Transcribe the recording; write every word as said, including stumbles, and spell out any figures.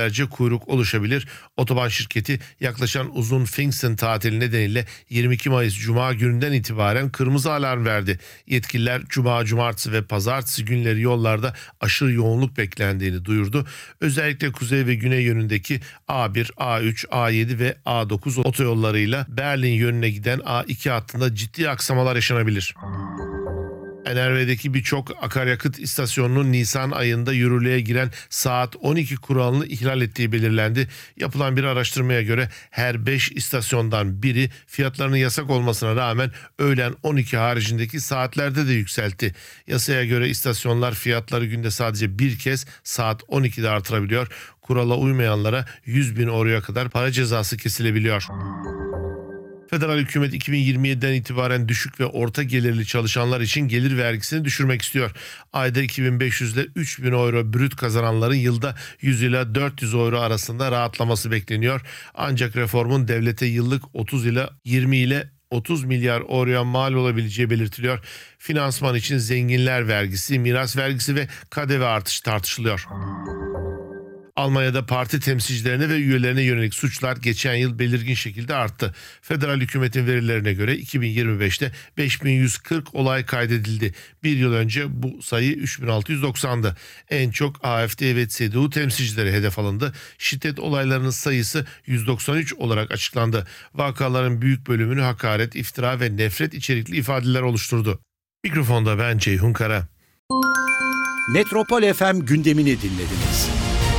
kuyruk oluşabilir. Otoban şirketi yaklaşan uzun Pfingsten tatili nedeniyle yirmi iki Mayıs Cuma gününden itibaren kırmızı alarm verdi. Yetkililer Cuma, Cumartesi ve Pazartesi günleri yollarda aşırı yoğunluk beklendiğini duyurdu. Özellikle kuzey ve güney yönündeki A bir, A üç, A yedi ve A dokuz otoyollarıyla Berlin yönüne giden A iki hattında ciddi aksamalar yaşanabilir. N R V'deki birçok akaryakıt istasyonunun Nisan ayında yürürlüğe giren saat on iki kuralını ihlal ettiği belirlendi. Yapılan bir araştırmaya göre her beş istasyondan biri fiyatlarının yasak olmasına rağmen öğlen on iki haricindeki saatlerde de yükseltti. Yasaya göre istasyonlar fiyatları günde sadece bir kez saat on ikide artırabiliyor. Kurala uymayanlara yüz bin euroya kadar para cezası kesilebiliyor. Federal hükümet iki bin yirmi yediden itibaren düşük ve orta gelirli çalışanlar için gelir vergisini düşürmek istiyor. Ayda iki bin beş yüz ile üç bin euro brüt kazananların yılda yüz ila dört yüz euro arasında rahatlaması bekleniyor. Ancak reformun devlete yıllık otuz ile yirmi ile otuz milyar euroya mal olabileceği belirtiliyor. Finansman için zenginler vergisi, miras vergisi ve K D V artışı tartışılıyor. Almanya'da parti temsilcilerine ve üyelerine yönelik suçlar geçen yıl belirgin şekilde arttı. Federal hükümetin verilerine göre iki bin yirmi beşte beş bin yüz kırk olay kaydedildi. Bir yıl önce bu sayı üç bin altı yüz doksandı. En çok A F D ve C D U temsilcileri hedef alındı. Şiddet olaylarının sayısı yüz doksan üç olarak açıklandı. Vakaların büyük bölümünü hakaret, iftira ve nefret içerikli ifadeler oluşturdu. Mikrofonda ben Ceyhun Kara. Metropol F M gündemini dinlediniz.